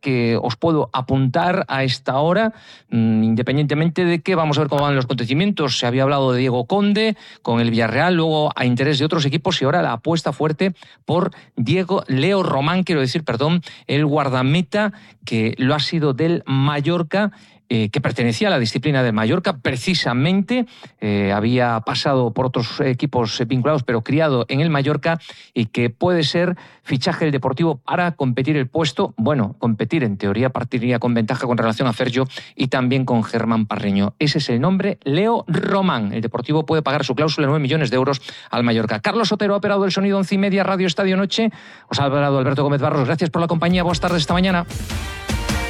que os puedo apuntar a esta hora, independientemente de que vamos a ver cómo van los acontecimientos. Se había hablado de Diego Conde con el Villarreal, luego a interés de otros equipos, y ahora la apuesta fuerte por Leo Román, el guardameta que lo ha sido del Mallorca, que pertenecía a la disciplina del Mallorca, precisamente, había pasado por otros equipos vinculados, pero criado en el Mallorca, y que puede ser fichaje del Deportivo para competir el puesto. Bueno, competir en teoría partiría con ventaja con relación a Ferjo y también con Germán Parreño. Ese es el nombre, Leo Román. El Deportivo puede pagar su cláusula de 9 millones de euros al Mallorca. Carlos Otero ha operado el sonido 11:30, Radio Estadio Noche. Os ha hablado Alberto Gómez Barros. Gracias por la compañía. Buenas tardes esta mañana.